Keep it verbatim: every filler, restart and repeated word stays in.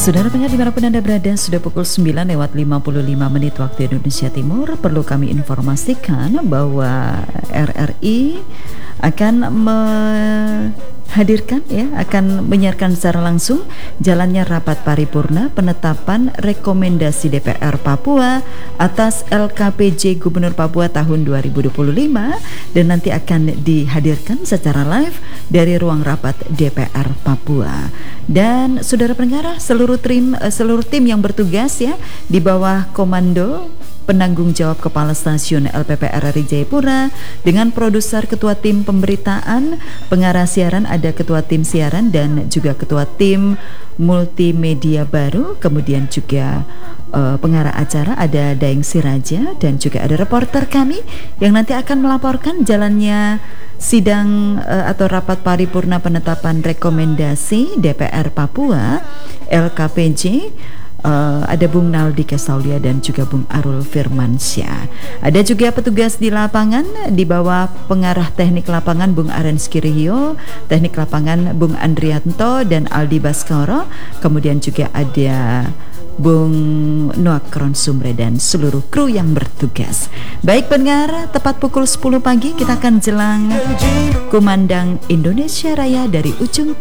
Saudara pendengar dimanapun Anda berada, sudah pukul sembilan lewat lima puluh lima menit waktu Indonesia Timur. Perlu kami informasikan bahwa R R I akan menghadirkan ya, akan menyiarkan secara langsung jalannya rapat paripurna penetapan rekomendasi D P R Papua atas L K P J Gubernur Papua tahun dua ribu dua puluh lima, dan nanti akan dihadirkan secara live dari ruang rapat D P R Papua. Dan saudara pendengar, seluruh tim seluruh tim yang bertugas ya di bawah komando penanggung jawab Kepala Stasiun L P P R R I Jayapura dengan produser, ketua tim pemberitaan, pengarah siaran, ada ketua tim siaran dan juga ketua tim multimedia baru, kemudian juga uh, pengarah acara ada Daeng Siraja, dan juga ada reporter kami yang nanti akan melaporkan jalannya sidang uh, atau rapat paripurna penetapan rekomendasi D P R Papua L K P J. Uh, ada Bung Naldi Kesaulia dan juga Bung Arul Firmansyah. Ada juga petugas di lapangan di bawah pengarah teknik lapangan Bung Arens Kirihio, teknik lapangan Bung Andrianto dan Aldi Baskoro. Kemudian juga ada Bung Noak Kronsumre dan seluruh kru yang bertugas. Baik pendengar, tepat pukul sepuluh pagi kita akan jelang kumandang Indonesia Raya dari ujung